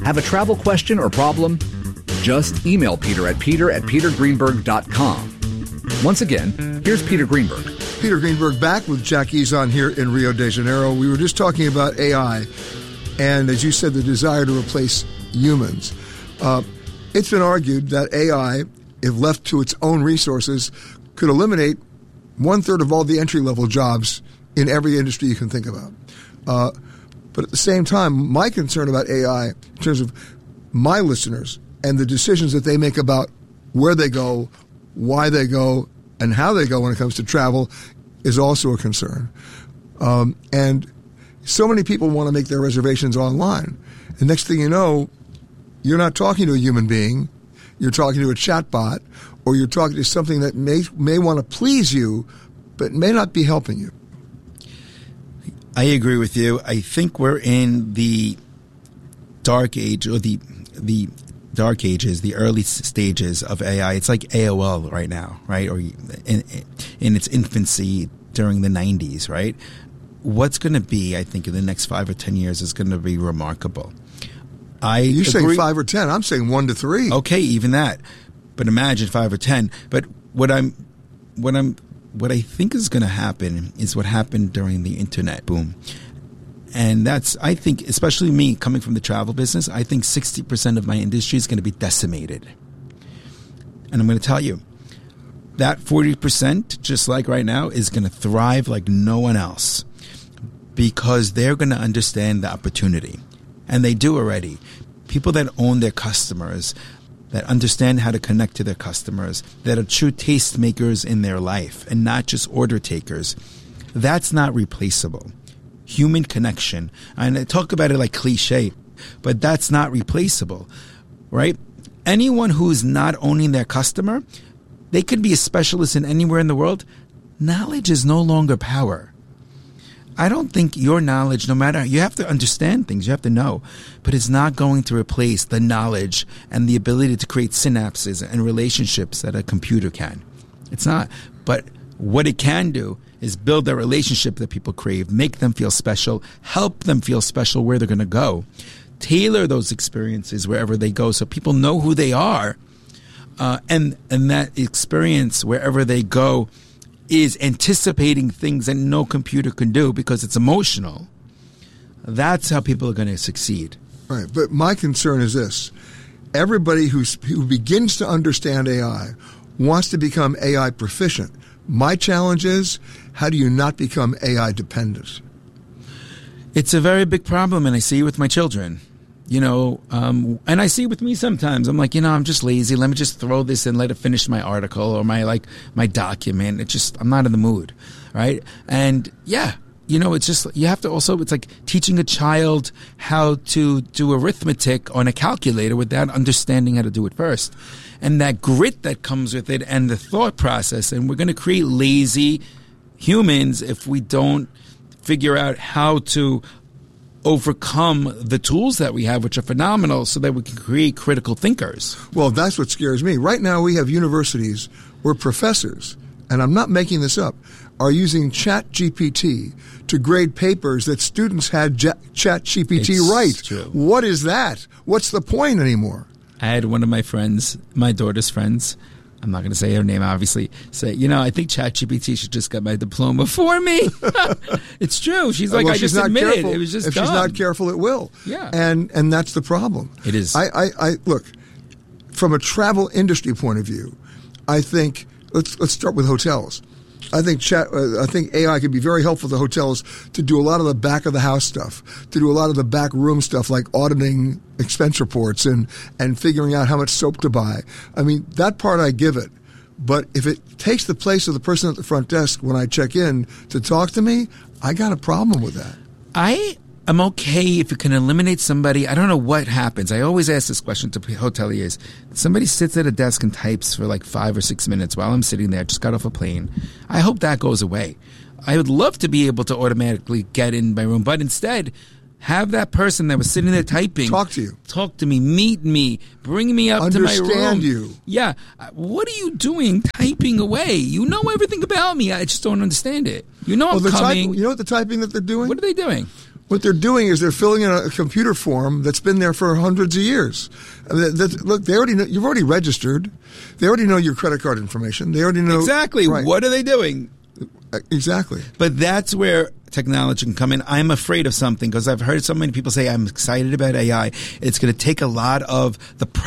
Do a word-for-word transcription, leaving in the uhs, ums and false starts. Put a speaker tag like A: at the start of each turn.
A: Have a travel question or problem? Just email Peter at peter at peter greenberg dot com. Once again, here's Peter Greenberg.
B: Peter Greenberg back with Jack Ezon here in Rio de Janeiro. We were just talking about A I and, as you said, the desire to replace humans. Uh, it's been argued that A I, if left to its own resources, could eliminate one-third of all the entry-level jobs in every industry you can think about. Uh, but at the same time, my concern about A I, in terms of my listeners and the decisions that they make about where they go, why they go, and how they go when it comes to travel, is also a concern. Um, and so many people want to make their reservations online. And next thing you know, you're not talking to a human being, you're talking to a chatbot, or you're talking to something that may may want to please you, but may not be helping you.
C: I agree with you. I think we're in the dark age, or the the dark ages, the early stages of A I. It's like A O L right now, right? Or in, in its infancy during the nineties, right? What's going to be, I think, in the next five or ten years is going to be remarkable. I
B: You're
C: agree.
B: saying five or ten. I'm saying one to three.
C: Okay, even that. But imagine five or ten. But what I'm, what I'm, what I think is going to happen is what happened during the internet boom. And that's, I think, especially me coming from the travel business, I think sixty percent of my industry is going to be decimated. And I'm going to tell you, that forty percent, just like right now, is going to thrive like no one else because they're going to understand the opportunity. And they do already. People that own their customers, that understand how to connect to their customers, that are true tastemakers in their life and not just order takers, that's not replaceable. Human connection. And I talk about it like cliche, but that's not replaceable, right? Anyone who's not owning their customer, they could be a specialist in anywhere in the world. Knowledge is no longer power. I don't think your knowledge, no matter, you have to understand things, you have to know, but it's not going to replace the knowledge and the ability to create synapses and relationships that a computer can. It's not. But what it can do is build that relationship that people crave, make them feel special, help them feel special where they're going to go, tailor those experiences wherever they go so people know who they are, uh, and, and that experience wherever they go is anticipating things that no computer can do because it's emotional. That's how people are going to succeed.
B: Right. But my concern is this. Everybody who's, who begins to understand A I wants to become A I proficient. My challenge is, how do you not become A I dependent?
C: It's a very big problem, and I see it with my children. You know, um, and I see it with me sometimes. I'm like, you know, I'm just lazy. Let me just throw this and let it finish my article or my, like, my document. It just, I'm not in the mood, right? And yeah, you know, it's just, you have to also, it's like teaching a child how to do arithmetic on a calculator without understanding how to do it first. And that grit that comes with it and the thought process. And we're going to create lazy humans if we don't figure out how to overcome the tools that we have, which are phenomenal, so that we can create critical thinkers.
B: Well, that's what scares me. Right now we have universities where professors, and I'm not making this up, are using Chat G P T to grade papers that students had J- Chat G P T
C: It's
B: write.
C: true.
B: What is that? What's the point anymore?
C: I had one of my friends, my daughter's friends, I'm not going to say her name, obviously, say, you know, I think ChatGPT should just get my diploma for me. It's true. She's like,
B: well,
C: I
B: she's
C: just
B: not
C: admitted
B: careful.
C: it was just
B: If
C: dumb.
B: she's not careful, it will.
C: Yeah.
B: And and that's the problem.
C: It is.
B: I, I, I look, from a travel industry point of view, I think, let's let's start with hotels. I think chat. Uh, I think A I could be very helpful to hotels to do a lot of the back of the house stuff, to do a lot of the back room stuff like auditing expense reports and, and figuring out how much soap to buy. I mean, that part I give it. But if it takes the place of the person at the front desk when I check in to talk to me, I got a problem with that.
C: I am okay if it can eliminate somebody. I don't know what happens. I always ask this question to hoteliers. Somebody sits at a desk and types for like five or six minutes while I'm sitting there, just got off a plane. I hope that goes away. I would love to be able to automatically get in my room, but instead, have that person that was sitting there typing
B: talk to you,
C: talk to me, meet me, bring me up to my room.
B: Understand you.
C: Yeah. What are you doing typing away? You know everything about me. I just don't understand it. You know
B: well,
C: I'm
B: the
C: coming.
B: Type, you know what the typing that they're doing?
C: What are they doing?
B: What they're doing is they're filling in a computer form that's been there for hundreds of years. I mean, that, that, look, they already know, you've already registered. They already know your credit card information. They already know
C: exactly
B: right.
C: What are they doing.
B: Exactly.
C: But that's where technology can come in. I'm afraid of something because I've heard so many people say I'm excited about A I. It's going to take a lot of the